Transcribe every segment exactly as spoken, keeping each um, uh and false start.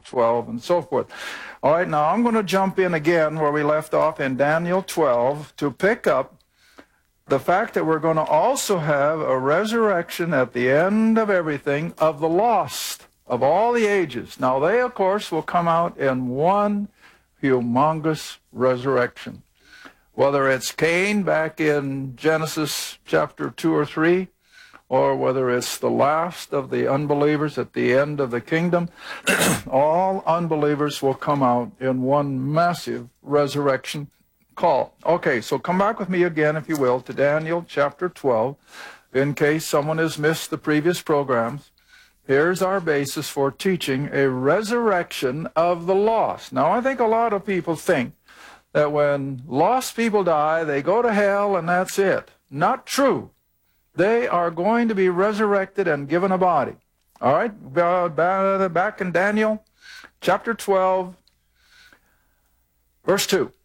twelve, and so forth. All right, now I'm going to jump in again where we left off in Daniel twelve to pick up the fact that we're going to also have a resurrection at the end of everything of the lost of all the ages. Now they, of course, will come out in one humongous resurrection. Whether it's Cain back in Genesis chapter two or three, or whether it's the last of the unbelievers at the end of the kingdom, all unbelievers will come out in one massive resurrection call. Okay, so come back with me again, if you will, to Daniel chapter twelve, in case someone has missed the previous programs. Here's our basis for teaching a resurrection of the lost. Now, I think a lot of people think that when lost people die, they go to hell and that's it. Not true. They are going to be resurrected and given a body. All right, back in Daniel chapter twelve, verse two.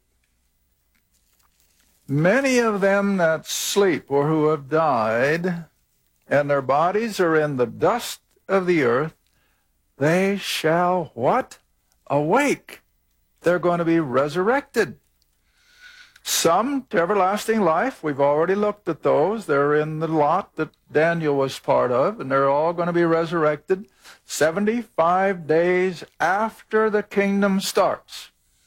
Many of them that sleep or who have died, and their bodies are in the dust of the earth, they shall what? Awake. They're going to be resurrected. Some to everlasting life. We've already looked at those. They're in the lot that Daniel was part of, and they're all going to be resurrected seventy-five days after the kingdom starts.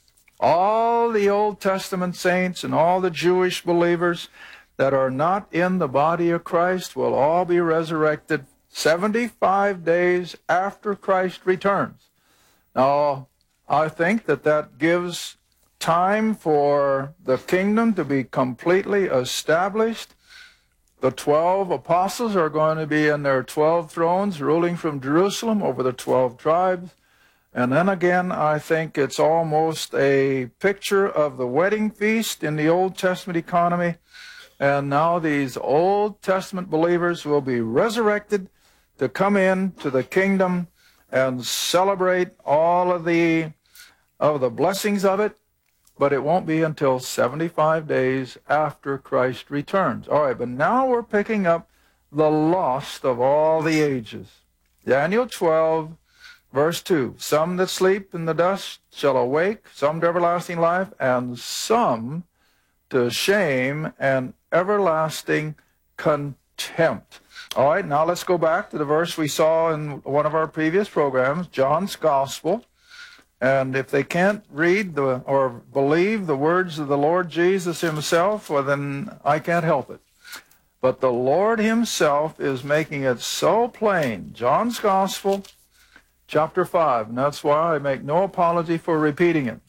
All the Old Testament saints and all the Jewish believers that are not in the body of Christ will all be resurrected seventy-five days after Christ returns. Now, I think that that gives time for the kingdom to be completely established. The twelve apostles are going to be in their twelve thrones, ruling from Jerusalem over the twelve tribes. And then again, I think it's almost a picture of the wedding feast in the Old Testament economy. And now these Old Testament believers will be resurrected to come in to the kingdom and celebrate all of the, of the blessings of it. But it won't be until seventy-five days after Christ returns. All right, but now we're picking up the lost of all the ages. Daniel twelve, verse two. Some that sleep in the dust shall awake, some to everlasting life, and some to shame and everlasting contempt. All right, now let's go back to the verse we saw in one of our previous programs, John's Gospel. And if they can't read the, or believe the words of the Lord Jesus himself, well, then I can't help it. But the Lord himself is making it so plain. John's Gospel, chapter five, and that's why I make no apology for repeating it.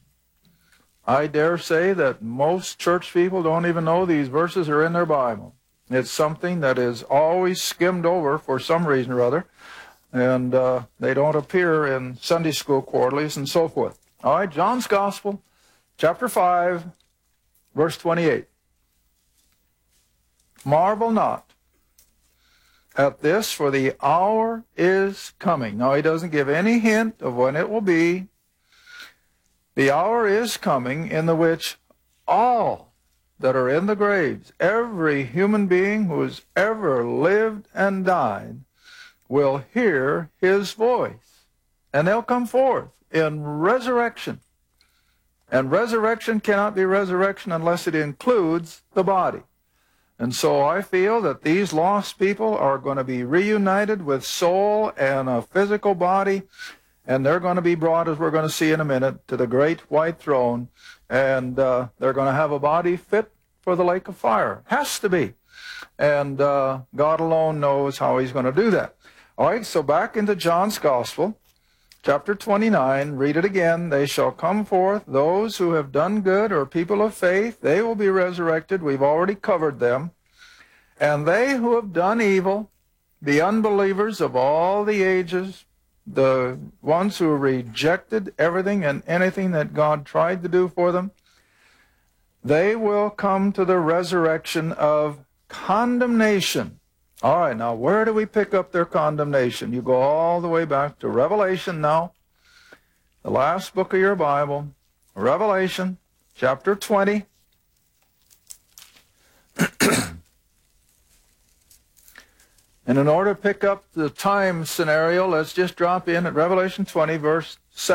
I dare say that most church people don't even know these verses are in their Bible. It's something that is always skimmed over for some reason or other. And uh, they don't appear in Sunday school quarterlies and so forth. All right, John's Gospel, chapter five, verse twenty-eight. Marvel not at this, for the hour is coming. Now, he doesn't give any hint of when it will be. The hour is coming in the which all that are in the graves, every human being who has ever lived and died, will hear his voice, and they'll come forth in resurrection. And resurrection cannot be resurrection unless it includes the body. And so I feel that these lost people are going to be reunited with soul and a physical body, and they're going to be brought, as we're going to see in a minute, to the great white throne, and uh, they're going to have a body fit for the lake of fire. Has to be. And uh, God alone knows how he's going to do that. All right, so back into John's Gospel, chapter twenty-nine, read it again. They shall come forth, those who have done good, or people of faith, they will be resurrected. We've already covered them. And they who have done evil, the unbelievers of all the ages, the ones who rejected everything and anything that God tried to do for them, they will come to the resurrection of condemnation. All right, now where do we pick up their condemnation? You go all the way back to Revelation now, the last book of your Bible, Revelation chapter twenty. And in order to pick up the time scenario, let's just drop in at Revelation twenty, verse